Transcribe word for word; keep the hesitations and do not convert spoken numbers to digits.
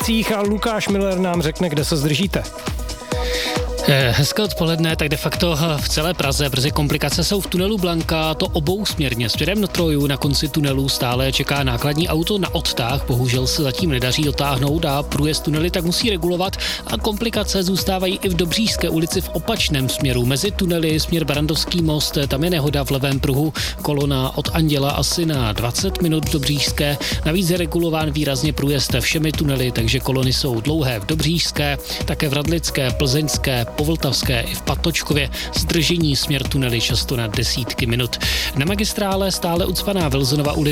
ulicích a Lukáš Miller nám řekne, kde se zdržíte. Hezké odpoledne, tak de facto v celé Praze brzy komplikace jsou v tunelu Blanka, to obousměrně. Směrem na Troju na konci tunelu stále čeká nákladní auto na odtah, bohužel se zatím nedaří dotáhnout a průjezd tunely tak musí regulovat a komplikace zůstávají i v Dobříšské ulici v opačném směru. Mezi tunely směr Barandovský most, tam je nehoda v levém pruhu, kolona od Anděla asi na dvacet minut v Dobříšské. Navíc je regulován výrazně průjezd všemi tunely, takže kolony jsou dlouhé v Dobříšské, také v Radlické, Plzeňské, po Vltavské i v Patočkově, zdržení směr tunely často na desítky minut. Na magistrále stále ucpaná Wilsonova ulice